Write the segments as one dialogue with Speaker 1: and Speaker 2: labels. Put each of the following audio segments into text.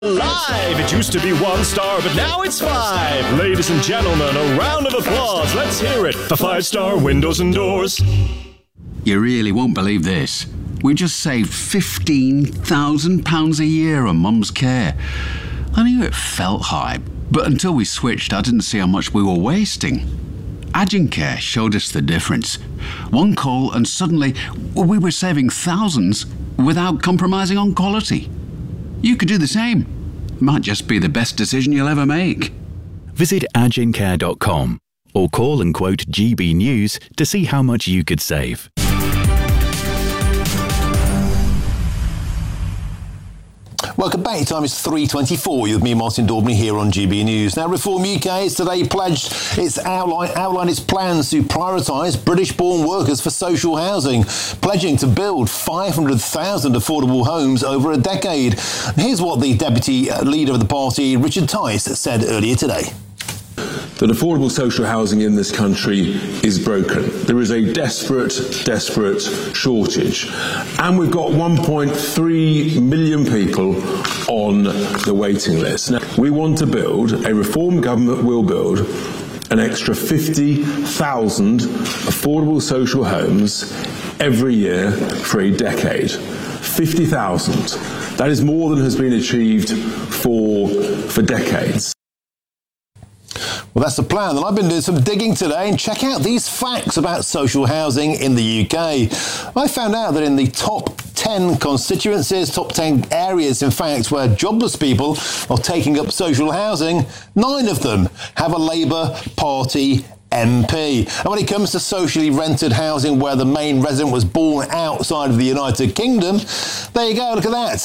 Speaker 1: Live! It used to be 1 star, but now it's 5. Ladies and gentlemen, a round of applause. Let's hear it for 5-star windows and doors.
Speaker 2: You really won't believe this. We just saved £15,000 a year on Mum's care. I knew it felt high, but until we switched, I didn't see how much we were wasting. Agincare showed us the difference. One call and suddenly we were saving thousands without compromising on quality. You could do the same. Might just be the best decision you'll ever make.
Speaker 3: Visit agincare.com or call and quote GB News to see how much you could save.
Speaker 4: Welcome back. Time is 3:24. You're with me, Martin Daubney, here on GB News. Now, Reform UK has today pledged outlined its plans to prioritise British-born workers for social housing, pledging to build 500,000 affordable homes over a decade. Here's what the deputy leader of the party, Richard Tice, said earlier today.
Speaker 5: That affordable social housing in this country is broken. There is a desperate shortage. And we've got 1.3 million people on the waiting list. Now, we want to build, a Reform government will build, an extra 50,000 affordable social homes every year for a decade. 50,000. That is more than has been achieved for decades.
Speaker 4: Well, that's the plan. And I've been doing some digging today, and check out these facts about social housing in the UK. I found out that in the top 10 constituencies, top 10 areas, in fact, where jobless people are taking up social housing, 9 of them have a Labour Party MP. And when it comes to socially rented housing where the main resident was born outside of the United Kingdom, there you go, look at that,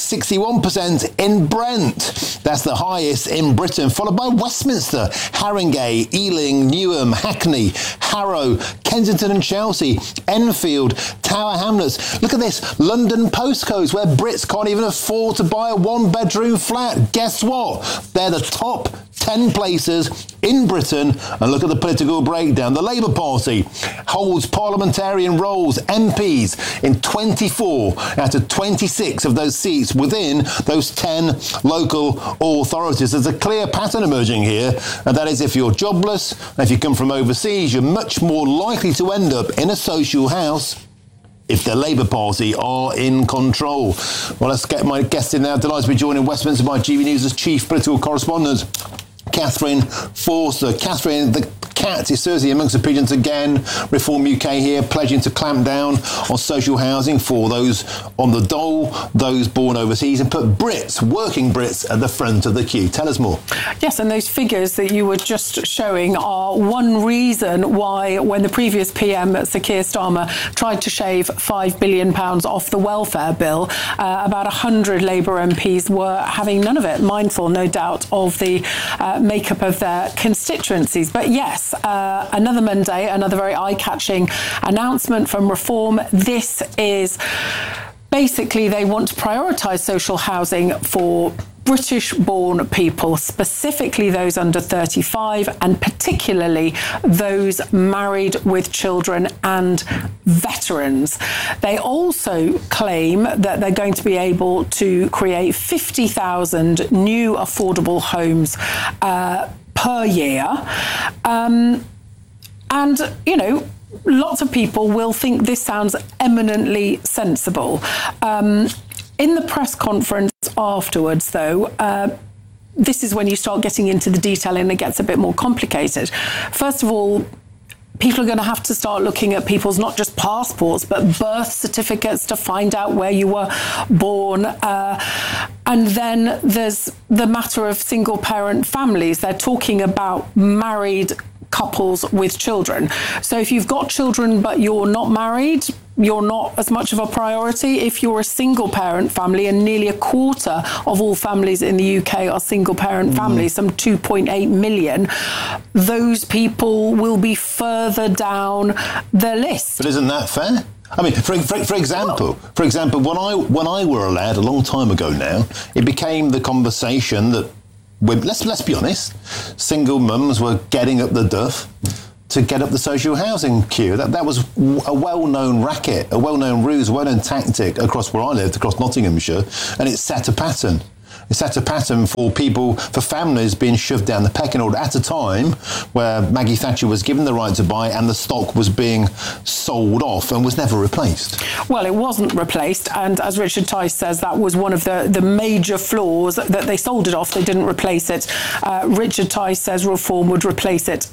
Speaker 4: 61% in Brent. That's the highest in Britain, followed by Westminster, Haringey, Ealing, Newham, Hackney, Harrow, Kensington and Chelsea, Enfield, Tower Hamlets. Look at this, London postcodes where Brits can't even afford to buy a 1-bedroom flat. Guess what? They're the top 10 places in Britain. And look at the political breakdown. The Labour Party holds parliamentarian roles, MPs, in 24 out of 26 of those seats within those 10 local authorities. There's a clear pattern emerging here, and that is if you're jobless, and if you come from overseas, you're much more likely to end up in a social house if the Labour Party are in control. Well, let's get my guest in now. Delighted to be joined in Westminster by GB News' chief political correspondent, Catherine Forster. Catherine, the cat is certainly amongst the pigeons again. Reform UK here, pledging to clamp down on social housing for those on the dole, those born overseas, and put Brits, working Brits, at the front of the queue. Tell us more.
Speaker 6: Yes, and those figures that you were just showing are one reason why, when the previous PM, Sir Keir Starmer, tried to shave £5 billion off the welfare bill, about 100 Labour MPs were having none of it, mindful, no doubt, of the makeup of their constituencies. But yes, another Monday, another very eye-catching announcement from Reform. This is basically, they want to prioritise social housing for British-born people, specifically those under 35, and particularly those married with children and veterans. They also claim that they're going to be able to create 50,000 new affordable homes per year. And, you know, lots of people will think this sounds eminently sensible. In the press conference afterwards, though, this is when you start getting into the detail and it gets a bit more complicated. First of all, people are going to have to start looking at people's not just passports, but birth certificates to find out where you were born. And then there's the matter of single-parent families. They're talking about married couples with children. So if you've got children but you're not married, you're not as much of a priority. If you're a single parent family, and nearly a quarter of all families in the UK are single parent families, some 2.8 million, those people will be further down the list.
Speaker 4: But isn't that fair? I mean, for example, when I were allowed a long time ago now, it became the conversation that, let's be honest, single mums were getting up the duff to get up the social housing queue. That was a well-known racket, a well-known ruse, a well-known tactic across where I lived, across Nottinghamshire, and it set a pattern. It set a pattern for families being shoved down the pecking order at a time where Maggie Thatcher was given the right to buy and the stock was being sold off and was never replaced.
Speaker 6: Well, it wasn't replaced, and as Richard Tice says, that was one of the major flaws, that they sold it off, they didn't replace it. Richard Tice says reform would replace it,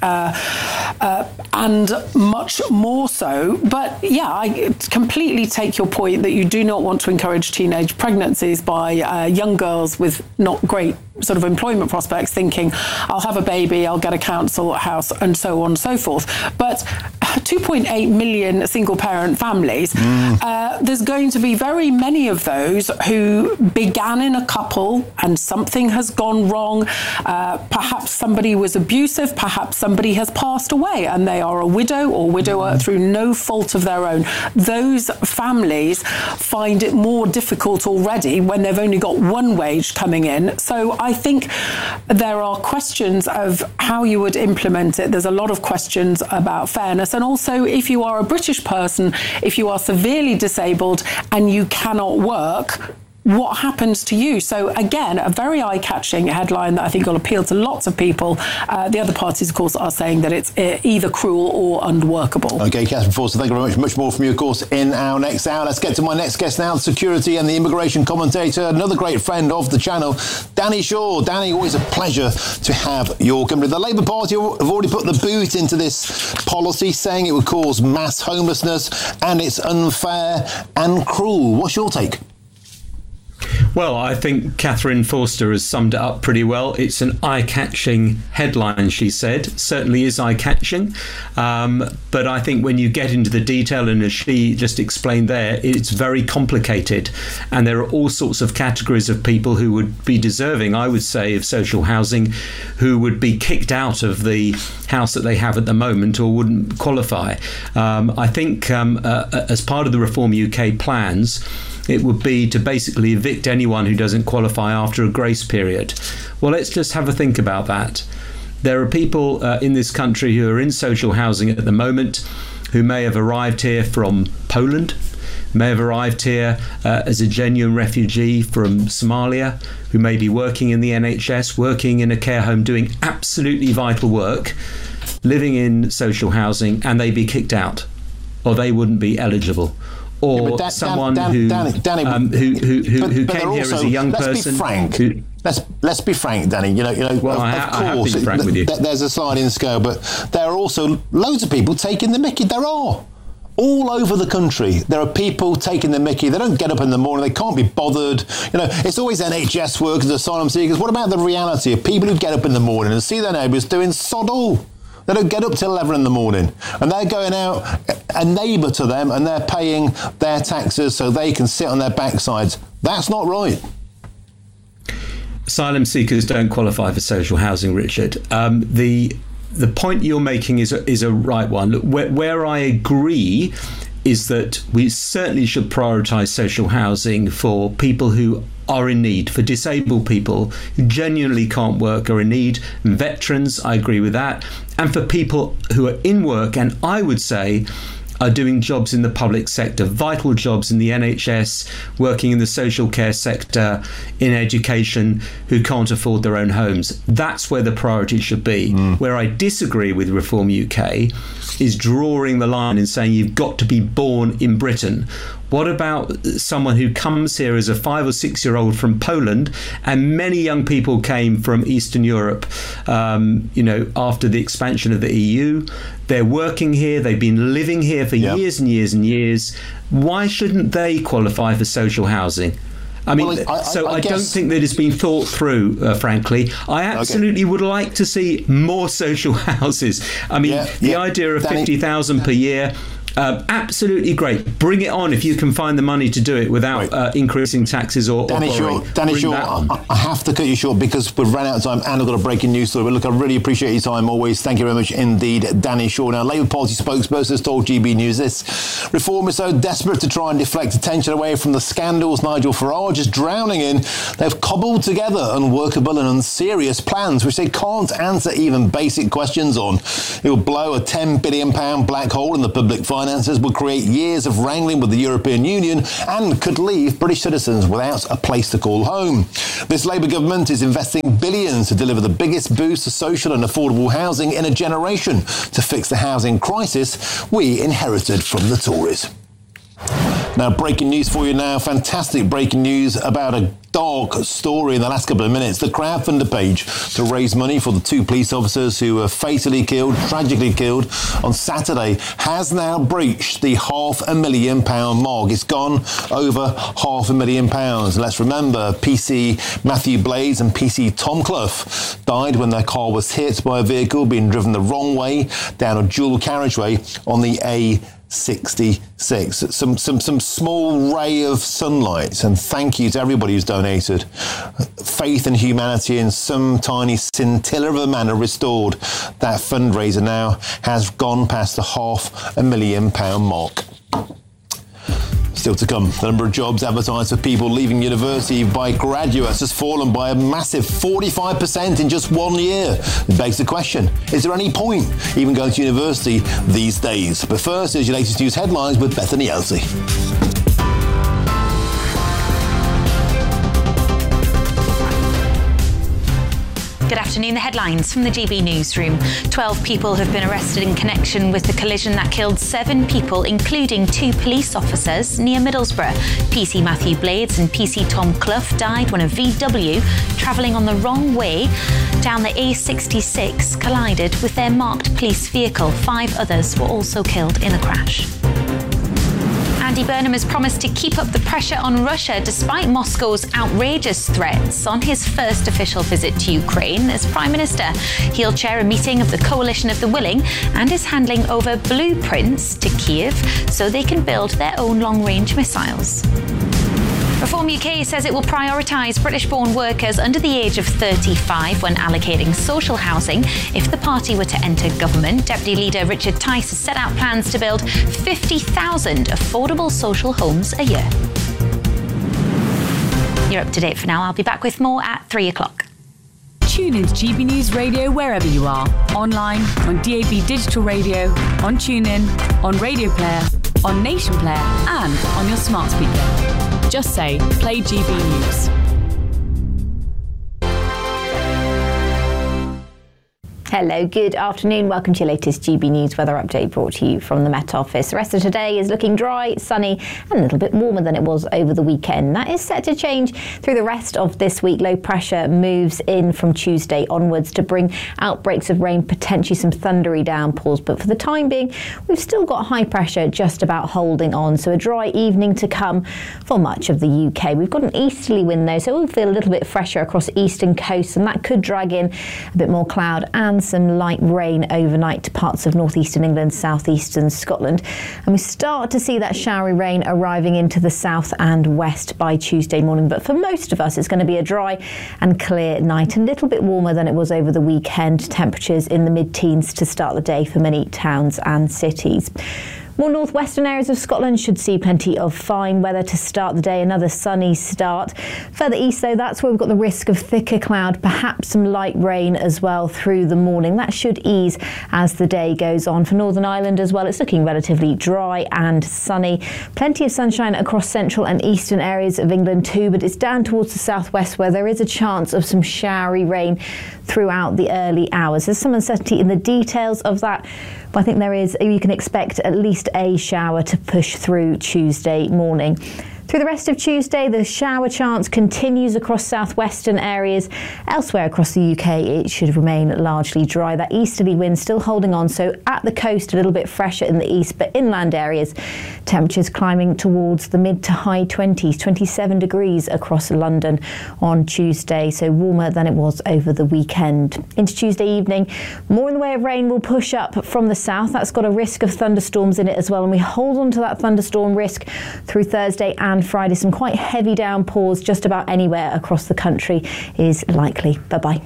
Speaker 6: and much more so. But yeah, I completely take your point that you do not want to encourage teenage pregnancies by young girls with not great sort of employment prospects, thinking, I'll have a baby, I'll get a council house, and so on and so forth. But 2.8 million single-parent families, there's going to be very many of those who began in a couple and something has gone wrong. Perhaps somebody was abusive, perhaps somebody has passed away and they are a widow or widower through no fault of their own. Those families find it more difficult already when they've only got one wage coming in. So I think there are questions of how you would implement it. There's a lot of questions about fairness. And also, if you are a British person, if you are severely disabled and you cannot work, what happens to you? So again, a very eye-catching headline that I think will appeal to lots of people. The other parties, of course, are saying that it's either cruel or unworkable.
Speaker 4: OK, Catherine Forster, thank you very much. Much more from you, of course, in our next hour. Let's get to my next guest now, security and the immigration commentator, another great friend of the channel, Danny Shaw. Danny, always a pleasure to have your company. The Labour Party have already put the boot into this policy, saying it would cause mass homelessness and it's unfair and cruel. What's your take?
Speaker 7: Well, I think Catherine Forster has summed it up pretty well. It's an eye-catching headline, she said. Certainly is eye-catching. But I think when you get into the detail, and as she just explained there, it's very complicated. And there are all sorts of categories of people who would be deserving, I would say, of social housing, who would be kicked out of the house that they have at the moment or wouldn't qualify. I think as part of the Reform UK plans, it would be to basically evict anyone who doesn't qualify after a grace period. Well, let's just have a think about that. There are people in this country who are in social housing at the moment who may have arrived here from Poland, may have arrived here as a genuine refugee from Somalia, who may be working in the NHS, working in a care home, doing absolutely vital work, living in social housing, and they'd be kicked out, or they wouldn't be eligible. Or someone who came here as a young person.
Speaker 4: Let's be frank, Danny.
Speaker 7: Well, I have been frank with you.
Speaker 4: There's a sliding scale, but there are also loads of people taking the mickey. There are. All over the country, there are people taking the mickey. They don't get up in the morning. They can't be bothered. It's always NHS workers, asylum seekers. What about the reality of people who get up in the morning and see their neighbours doing sod all? They don't get up till 11 in the morning, and they're going out, a neighbour to them, and they're paying their taxes so they can sit on their backsides. That's not right.
Speaker 7: Asylum seekers don't qualify for social housing, Richard. The point you're making is a right one. Look, where I agree is that we certainly should prioritise social housing for people who are in need, for disabled people who genuinely can't work, are in need, veterans, I agree with that, and for people who are in work and I would say are doing jobs in the public sector, vital jobs in the NHS, working in the social care sector, in education, who can't afford their own homes. That's where the priority should be. Where I disagree with Reform UK is drawing the line and saying you've got to be born in Britain. What about someone who comes here as a 5 or 6 year old from Poland, and many young people came from Eastern Europe, after the expansion of the EU. They're working here, they've been living here for years and years and years. Why shouldn't they qualify for social housing? I mean, I don't think that it's been thought through, frankly. I absolutely would like to see more social houses. I mean, the idea of 50,000 per year, absolutely great. Bring it on if you can find the money to do it without increasing taxes or
Speaker 4: Danny Shaw, I have to cut you short because we've run out of time and I've got a breaking news story. But look, I really appreciate your time always. Thank you very much indeed, Danny Shaw. Now, Labour Party spokesperson has told GB News this: Reform is so desperate to try and deflect attention away from the scandals Nigel Farage is drowning in, they've cobbled together unworkable and unserious plans which they can't answer even basic questions on. It will blow a £10 billion black hole in the public finance finances would create years of wrangling with the European Union and could leave British citizens without a place to call home. This Labour government is investing billions to deliver the biggest boost to social and affordable housing in a generation to fix the housing crisis we inherited from the Tories. Now, breaking news for you now. Fantastic breaking news about a dog story in the last couple of minutes. The crowdfunder page to raise money for the 2 police officers who were tragically killed on Saturday has now breached the £500,000 mark. It's gone over £500,000. Let's remember, PC Matthew Blades and PC Tom Clough died when their car was hit by a vehicle being driven the wrong way down a dual carriageway on the A66. Some small ray of sunlight, and thank you to everybody who's donated. Faith in humanity and some tiny scintilla of a manner restored. That fundraiser now has gone past the £500,000 mark. Still to come, the number of jobs advertised for people leaving university by graduates has fallen by a massive 45% in just 1 year. It begs the question, is there any point even going to university these days? But first, here's your latest news headlines with Bethany Elsey.
Speaker 8: Good afternoon. The headlines from the GB Newsroom. 12 people have been arrested in connection with the collision that killed 7 people, including 2 police officers near Middlesbrough. PC Matthew Blades and PC Tom Clough died when a VW travelling on the wrong way down the A66 collided with their marked police vehicle. 5 others were also killed in the crash. Andy Burnham has promised to keep up the pressure on Russia despite Moscow's outrageous threats. On his first official visit to Ukraine as Prime Minister, he'll chair a meeting of the Coalition of the Willing and is handing over blueprints to Kiev so they can build their own long-range missiles. Reform UK says it will prioritise British-born workers under the age of 35 when allocating social housing. If the party were to enter government, Deputy Leader Richard Tice has set out plans to build 50,000 affordable social homes a year. You're up to date for now. I'll be back with more at 3 o'clock.
Speaker 9: Tune into GB News Radio wherever you are. Online, on DAB Digital Radio, on TuneIn, on Radio Player, on Nation Player and on your smart speaker. Just say, play GB News.
Speaker 8: Hello, good afternoon. Welcome to your latest GB News weather update brought to you from the Met Office. The rest of today is looking dry, sunny and a little bit warmer than it was over the weekend. That is set to change through the rest of this week. Low pressure moves in from Tuesday onwards to bring outbreaks of rain, potentially some thundery downpours. But for the time being, we've still got high pressure just about holding on. So a dry evening to come for much of the UK. We've got an easterly wind though, so we'll feel a little bit fresher across eastern coasts, and that could drag in a bit more cloud and some light rain overnight to parts of northeastern England, southeastern Scotland. And we start to see that showery rain arriving into the south and west by Tuesday morning. But for most of us, it's going to be a dry and clear night, a little bit warmer than it was over the weekend. Temperatures in the mid-teens to start the day for many towns and cities. More northwestern areas of Scotland should see plenty of fine weather to start the day, another sunny start. Further east though, that's where we've got the risk of thicker cloud, perhaps some light rain as well through the morning. That should ease as the day goes on. For Northern Ireland as well, it's looking relatively dry and sunny. Plenty of sunshine across central and eastern areas of England too, but it's down towards the southwest where there is a chance of some showery rain throughout the early hours. There's some uncertainty in the details of that, but I think you can expect at least a shower to push through Tuesday morning. Through the rest of Tuesday, the shower chance continues across southwestern areas. Elsewhere across the UK, it should remain largely dry. That easterly wind still holding on, so at the coast a little bit fresher in the east, but inland areas, temperatures climbing towards the mid to high 20s, 27 degrees across London on Tuesday, so warmer than it was over the weekend. Into Tuesday evening, more in the way of rain will push up from the south. That's got a risk of thunderstorms in it as well, and we hold on to that thunderstorm risk through Thursday and Friday. Some quite heavy downpours just about anywhere across the country is likely. Bye-bye.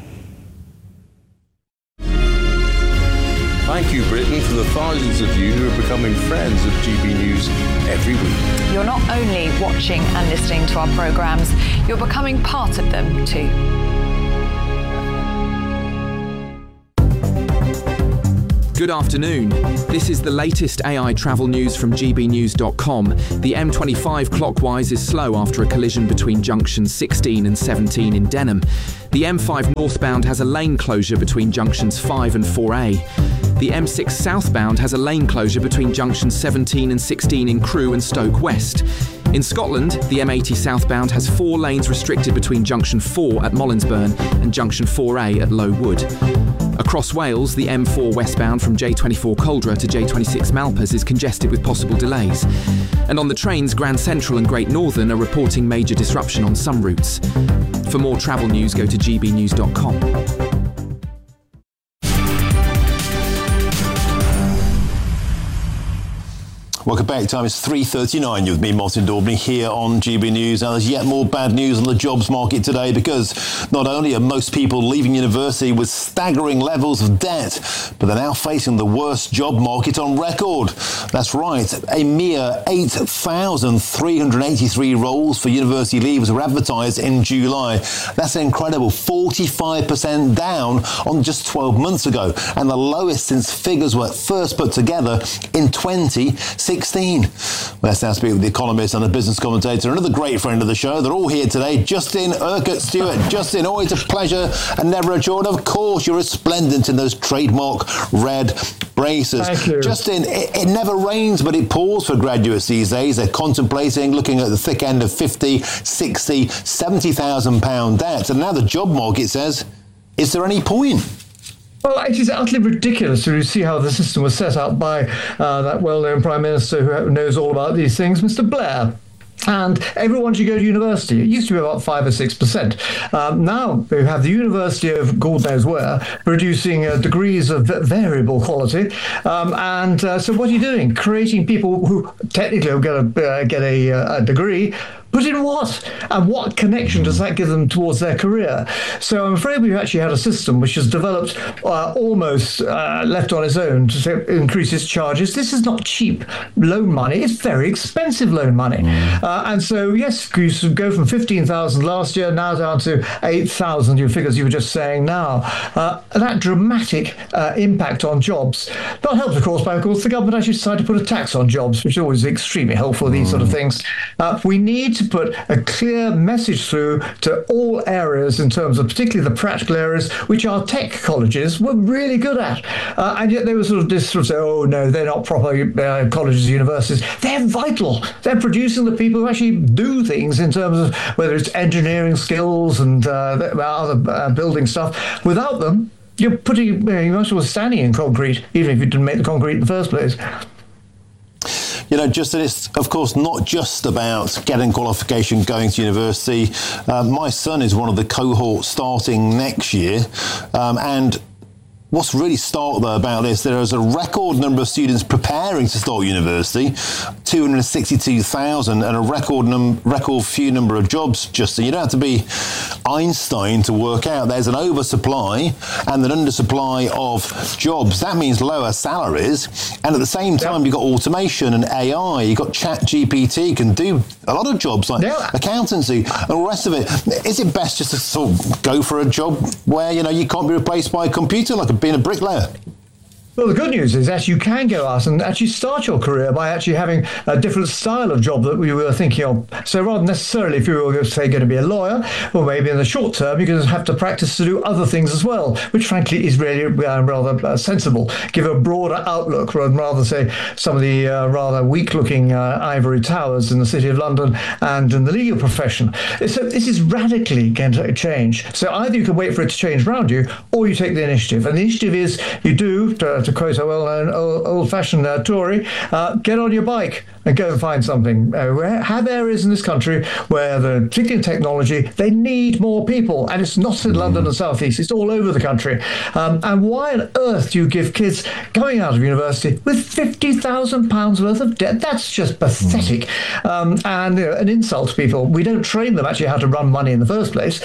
Speaker 10: Thank you, Britain, for the thousands of you who are becoming friends of GB News every week.
Speaker 11: You're not only watching and listening to our programmes, you're becoming part of them too.
Speaker 12: Good afternoon. This is the latest AI travel news from gbnews.com. The M25 clockwise is slow after a collision between junctions 16 and 17 in Denham. The M5 northbound has a lane closure between junctions 5 and 4A. The M6 southbound has a lane closure between junctions 17 and 16 in Crewe and Stoke West. In Scotland, the M80 southbound has 4 lanes restricted between junction 4 at Mollinsburn and junction 4A at Low Wood. Across Wales, the M4 westbound from J24 Coldra to J26 Malpas is congested with possible delays. And on the trains, Grand Central and Great Northern are reporting major disruption on some routes. For more travel news, go to gbnews.com.
Speaker 4: Welcome back. Time is 3:39. You're with me, Martin Daubney, here on GB News. Now, there's yet more bad news on the jobs market today because not only are most people leaving university with staggering levels of debt, but they're now facing the worst job market on record. That's right. A mere 8,383 roles for university leavers were advertised in July. That's an incredible 45% down on just 12 months ago, and the lowest since figures were first put together in 2016. Let's now speak with the economist and a business commentator, another great friend of the show. They're all here today. Justin Urquhart-Stewart. Justin, always a pleasure and never a chore. And of course, you're resplendent in those trademark red braces.
Speaker 13: Thank you.
Speaker 4: Justin, it never rains, but it pours for graduates these days. They're contemplating looking at the thick end of 50, 60, 70,000 pound debt. And now the job market says, is there any point?
Speaker 13: Well, it is utterly ridiculous to see how the system was set up by that well-known Prime Minister who knows all about these things, Mr. Blair. And everyone should go to university. It used to be about 5 or 6%. Now we have the University of God knows where producing degrees of variable quality. So what are you doing? Creating people who technically will get a degree. But in what? And what connection does that give them towards their career? So I'm afraid we've actually had a system which has developed almost left on its own to increase its charges. This is not cheap loan money. It's very expensive loan money. And so, yes, you should go from 15,000 last year now down to 8,000, your figures you were just saying now. That dramatic impact on jobs. Not helped, of course, by the government actually decided to put a tax on jobs, which is always extremely helpful, these sort of things. We need to put a clear message through to all areas in terms of particularly the practical areas, which our tech colleges were really good at. And yet they were sort of say, oh, no, they're not proper colleges, universities. They're vital. They're producing the people who actually do things in terms of whether it's engineering skills and other building stuff. Without them, you're you might as well standing in concrete, even if you didn't make the concrete in the first place.
Speaker 4: You know, Justin, it's, of course, not just about getting qualification, going to university. My son is one of the cohort starting next year, and what's really stark, though, about this, there is a record number of students preparing to start university, 262,000, and a record few number of jobs, Justin. You don't have to be Einstein to work out there's an oversupply and an undersupply of jobs. That means lower salaries, and at the same time, you've got automation and AI. You've got ChatGPT can do a lot of jobs like accountancy and all the rest of it. Is it best just to sort of go for a job where, you know, you can't be replaced by a computer, like being a bricklayer?
Speaker 13: Well, the good news is that you can go out and actually start your career by actually having a different style of job that we were thinking of. So rather than necessarily, if you were, say, going to be a lawyer, or maybe in the short term, you're going to have to practice to do other things as well, which frankly is really rather sensible. Give a broader outlook rather than, say, some of the rather weak-looking ivory towers in the City of London and in the legal profession. So this is radically going to change. So either you can wait for it to change around you, or you take the initiative. And the initiative is you do, to quote a well-known old-fashioned Tory, get on your bike and go and find something. Have areas in this country where, particularly in technology, they need more people. And it's not in London and South East, it's all over the country. And why on earth do you give kids coming out of university with £50,000 worth of debt? That's just pathetic. And an insult to people. We don't train them actually how to run money in the first place.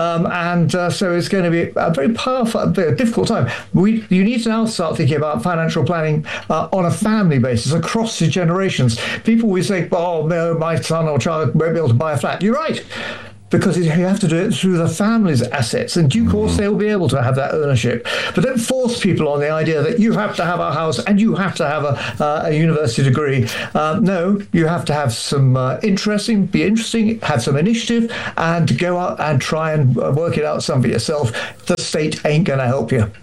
Speaker 13: So it's going to be a very powerful, very difficult time. You need to now start thinking about financial planning on a family basis across the generations. People will say, oh, no, my son or child won't be able to buy a flat. You're right. because you have to do it through the family's assets. In due course, they'll be able to have that ownership. But don't force people on the idea that you have to have a house and you have to have a university degree. No, you have to have some be interesting, have some initiative, and go out and try and work it out some for yourself. The state ain't going to help you.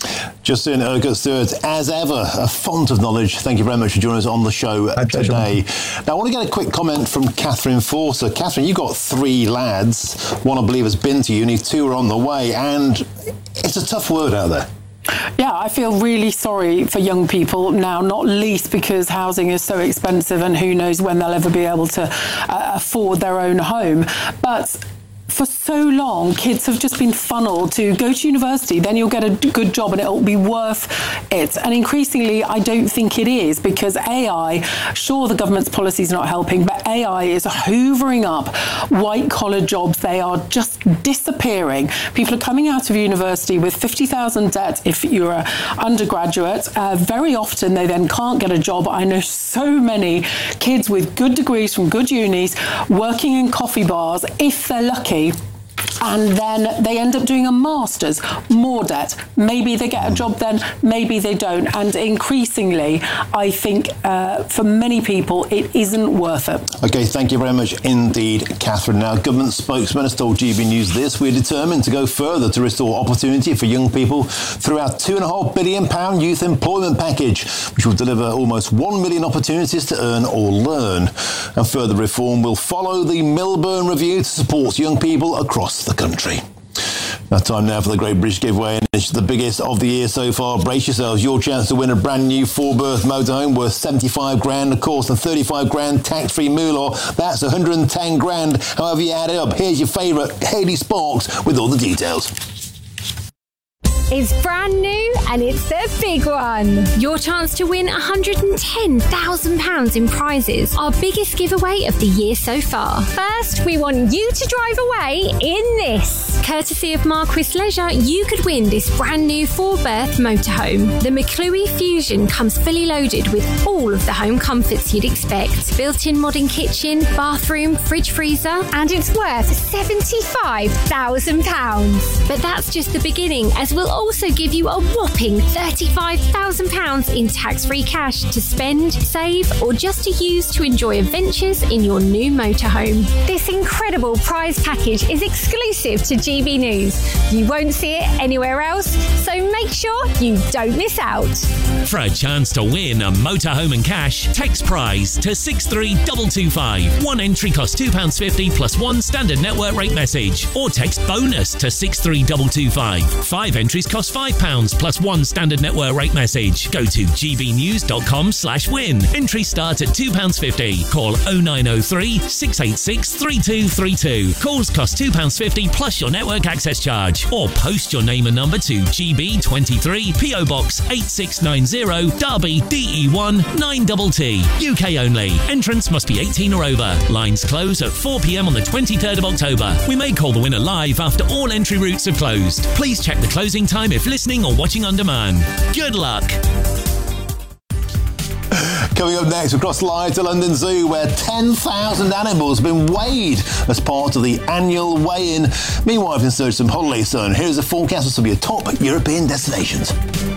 Speaker 4: Justin Urquhart Stewart, as ever, a font of knowledge. Thank you very much for joining us on the show today. Now, I want to get a quick comment from Catherine Forster. Catherine, you've got 3 lads. One, I believe, has been to uni, 2 are on the way, and it's a tough word out there.
Speaker 6: Yeah, I feel really sorry for young people now, not least because housing is so expensive and who knows when they'll ever be able to afford their own home. But for so long, kids have just been funneled to go to university, then you'll get a good job and it'll be worth it. And increasingly, I don't think it is, because AI, sure, the government's policies are not helping, but AI is hoovering up white-collar jobs. They are just disappearing. People are coming out of university with 50,000 debt if you're an undergraduate. Very often, they then can't get a job. I know so many kids with good degrees from good unis working in coffee bars, if they're lucky, and then they end up doing a master's, more debt. Maybe they get a job then, maybe they don't. And increasingly, I think for many people, it isn't worth it.
Speaker 4: OK, thank you very much indeed, Catherine. Now, government spokesman has told GB News this: we're determined to go further to restore opportunity for young people through our £2.5 billion youth employment package, which will deliver almost 1 million opportunities to earn or learn. And further reform will follow the Milburn Review to support young people across the country. Now, time now for the Great British Giveaway, and it's the biggest of the year so far. Brace yourselves, your chance to win a brand new 4-berth motorhome worth 75 grand, of course, and 35 grand tax-free moolah. That's 110 grand. However you add it up, here's your favourite, Hayley Sparks, with all the details.
Speaker 14: It's brand new and it's the big one. Your chance to win £110,000 in prizes. Our biggest giveaway of the year so far. First, we want you to drive away in this. Courtesy of Marquis Leisure, you could win this brand new 4-berth motorhome. The McClue Fusion comes fully loaded with all of the home comforts you'd expect. Built-in modern kitchen, bathroom, fridge freezer, and it's worth £75,000. But that's just the beginning, as we'll also give you a whopping £35,000 in tax-free cash to spend, save, or just to use to enjoy adventures in your new motorhome. This incredible prize package is exclusive to GB News. You won't see it anywhere else, so make sure you don't miss out.
Speaker 15: For a chance to win a motorhome and cash, text prize to 63225. One entry costs £2.50 plus one standard network rate message, or text bonus to 63225. 5 entries cost £5 plus one standard network rate message. Go to gbnews.com/win. Entries start at £2.50. Call 0903 686 3232. Calls cost £2.50 plus your network access charge. Or post your name and number to GB23 PO Box 8690 Derby DE1 9TT. UK only. Entrance must be 18 or over. Lines close at 4 p.m. on the 23rd of October. We may call the winner live after all entry routes have closed. Please check the closing time if listening or watching on demand. Good luck.
Speaker 4: Coming up next, across live to London Zoo, where 10,000 animals have been weighed as part of the annual weigh-in. Meanwhile, I've in search of some holiday sun. Here's a forecast of some of your top European destinations.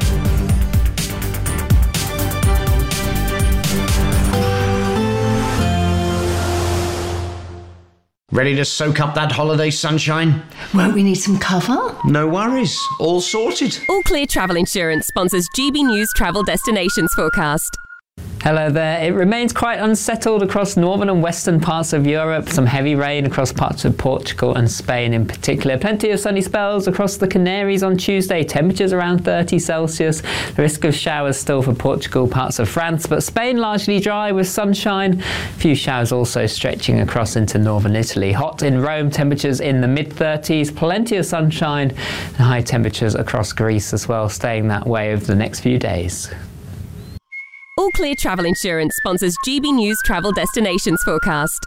Speaker 16: Ready to soak up that holiday sunshine?
Speaker 17: Won't we need some cover?
Speaker 16: No worries, all sorted.
Speaker 18: All Clear Travel Insurance sponsors GB News Travel Destinations Forecast.
Speaker 19: Hello there. It remains quite unsettled across northern and western parts of Europe. Some heavy rain across parts of Portugal and Spain in particular. Plenty of sunny spells across the Canaries on Tuesday. Temperatures around 30 Celsius. The risk of showers still for Portugal, parts of France, but Spain largely dry with sunshine. A few showers also stretching across into northern Italy. Hot in Rome, temperatures in the mid-30s. Plenty of sunshine and high temperatures across Greece as well, staying that way over the next few days.
Speaker 18: All Clear Travel Insurance sponsors GB News Travel Destinations Forecast.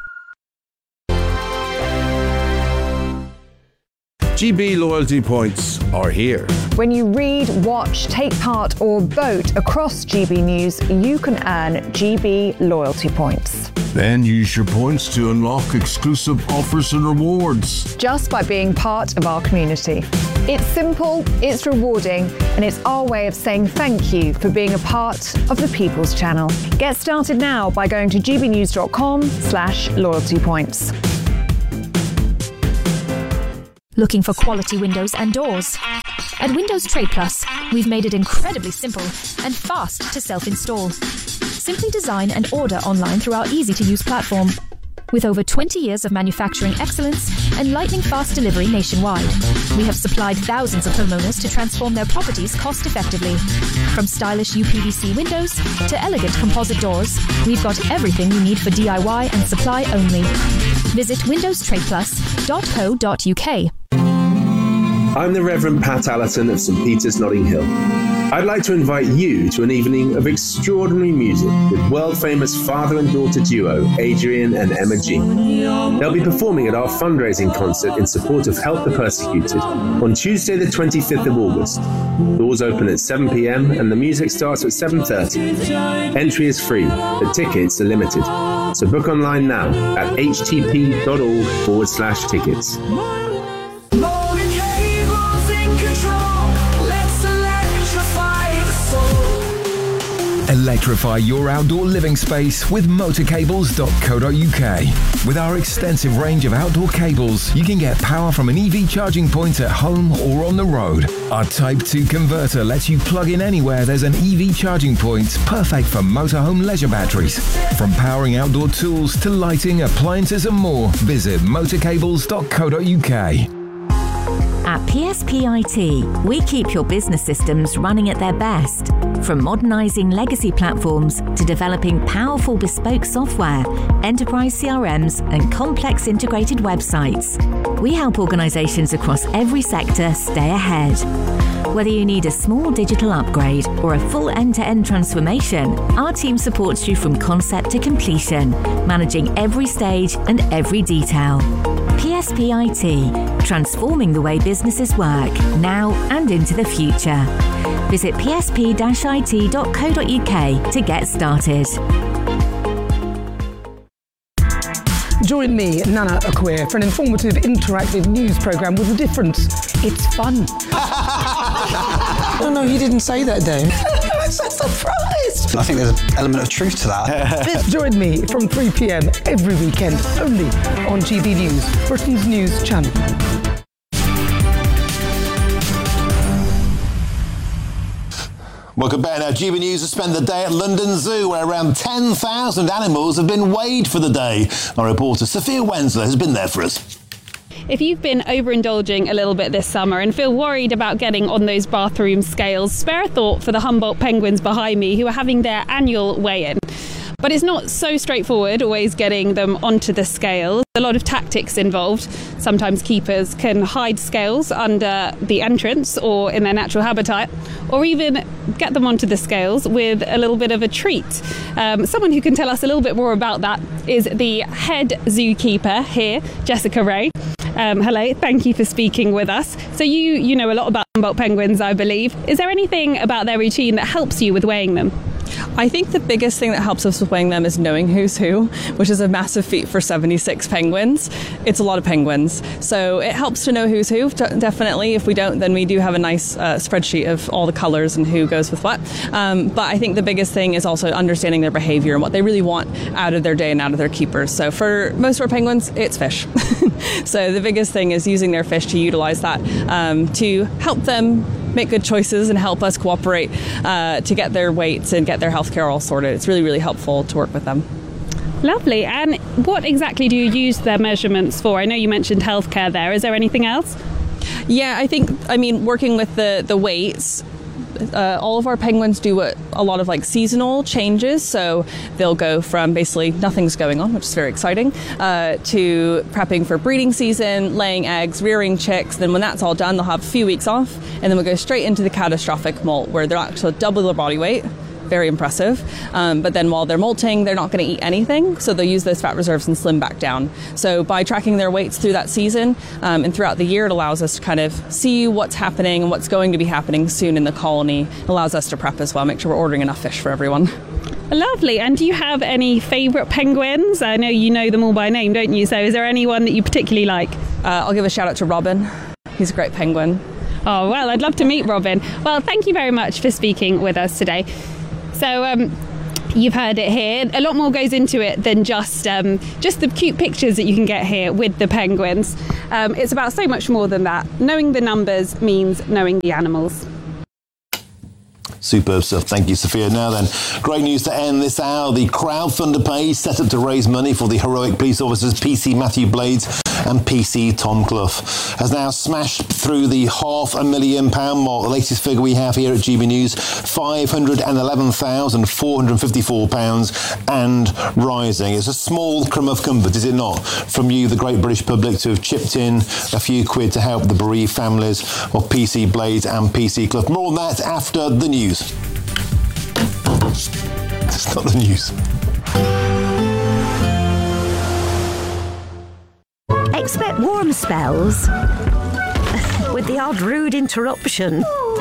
Speaker 10: GB loyalty points are here.
Speaker 20: When you read, watch, take part or vote across GB News, you can earn GB loyalty points.
Speaker 21: Then use your points to unlock exclusive offers and rewards.
Speaker 20: Just by being part of our community. It's simple, it's rewarding, and it's our way of saying thank you for being a part of the People's Channel. Get started now by going to gbnews.com/loyalty points.
Speaker 22: Looking for quality windows and doors? At Windows Trade Plus, we've made it incredibly simple and fast to self-install. Simply design and order online through our easy-to-use platform. With over 20 years of manufacturing excellence and lightning-fast delivery nationwide, we have supplied thousands of homeowners to transform their properties cost-effectively. From stylish UPVC windows to elegant composite doors, we've got everything you need for DIY and supply only. Visit windowstradeplus.co.uk.
Speaker 23: I'm the Reverend Pat Allerton of St Peter's, Notting Hill. I'd like to invite you to an evening of extraordinary music with world-famous father and daughter duo Adrian and Emma G. They'll be performing at our fundraising concert in support of Help the Persecuted on Tuesday the 25th of August. Doors open at 7 p.m. and the music starts at 7:30. Entry is free, but tickets are limited. So book online now at htp.org/tickets.
Speaker 24: Electrify your outdoor living space with motorcables.co.uk. With our extensive range of outdoor cables, you can get power from an EV charging point at home or on the road. Our Type 2 converter lets you plug in anywhere there's an EV charging point, perfect for motorhome leisure batteries. From powering outdoor tools to lighting, appliances and more, visit motorcables.co.uk.
Speaker 25: At PSPIT, we keep your business systems running at their best. From modernising legacy platforms to developing powerful bespoke software, enterprise CRMs and complex integrated websites, we help organisations across every sector stay ahead. Whether you need a small digital upgrade or a full end-to-end transformation, our team supports you from concept to completion, managing every stage and every detail. PSPIT, transforming the way businesses work, now and into the future. Visit psp-it.co.uk to get started.
Speaker 26: Join me, Nana Akweer, for an informative, interactive news programme with a difference. It's fun.
Speaker 27: Oh no, he didn't say that, Dave.
Speaker 26: I'm so surprised.
Speaker 27: I think there's an element of truth to that.
Speaker 26: Join me from 3 p.m. every weekend, only on GB News, Britain's news channel.
Speaker 4: Welcome back now. GB News has spent the day at London Zoo, where around 10,000 animals have been weighed for the day. Our reporter Sophia Wensler has been there for us.
Speaker 28: If you've been overindulging a little bit this summer and feel worried about getting on those bathroom scales, spare a thought for the Humboldt penguins behind me who are having their annual weigh-in. But it's not so straightforward always getting them onto the scales. A lot of tactics involved. Sometimes keepers can hide scales under the entrance or in their natural habitat, or even get them onto the scales with a little bit of a treat. Someone who can tell us a little bit more about that is the head zookeeper here, Jessica Ray. Hello, thank you for speaking with us. So you know a lot about Humboldt penguins, I believe. Is there anything about their routine that helps you with weighing them?
Speaker 29: I think the biggest thing that helps us with weighing them is knowing who's who, which is a massive feat for 76 penguins. It's a lot of penguins. So it helps to know who's who, definitely. If we don't, then we do have a nice spreadsheet of all the colours and who goes with what. But I think the biggest thing is also understanding their behaviour and what they really want out of their day and out of their keepers. So for most of our penguins, it's fish. So the biggest thing is using their fish to utilise that to help them make good choices and help us cooperate to get their weights and get their healthcare all sorted. It's really, really helpful to work with them.
Speaker 28: Lovely. And what exactly do you use their measurements for? I know you mentioned healthcare there. Is there anything else?
Speaker 29: Yeah, I mean, working with the weights, all of our penguins do a lot of like seasonal changes. So they'll go from basically nothing's going on, which is very exciting, to prepping for breeding season, laying eggs, rearing chicks. Then when that's all done, they'll have a few weeks off, and then we'll go straight into the catastrophic molt, where they're actually double their body weight. Very impressive. But then while they're molting, they're not going to eat anything, so they'll use those fat reserves and slim back down. So by tracking their weights through that season and throughout the year, it allows us to kind of see what's happening and what's going to be happening soon in the colony. It allows us to prep as well, make sure we're ordering enough fish for everyone.
Speaker 28: Lovely. And do you have any favourite penguins? I know you know them all by name, don't you? So is there anyone that you particularly like?
Speaker 29: I'll give a shout out to Robin. He's a great penguin.
Speaker 28: Oh, well, I'd love to meet Robin. Well, thank you very much for speaking with us today. So, you've heard it here. A lot more goes into it than just the cute pictures that you can get here with the penguins. It's about so much more than that. Knowing the numbers means knowing the animals.
Speaker 4: Superb stuff. Thank you, Sophia. Now then, great news to end this hour. The crowdfunder page set up to raise money for the heroic police officers PC Matthew Blades and PC Tom Clough has now smashed through the £500,000 mark. The latest figure we have here at GB News, £511,454 and rising. It's a small crumb of comfort, is it not, from you, the great British public, to have chipped in a few quid to help the bereaved families of PC Blades and PC Clough. More on that after the news. It's not the news.
Speaker 25: Expect warm spells with the odd rude interruption.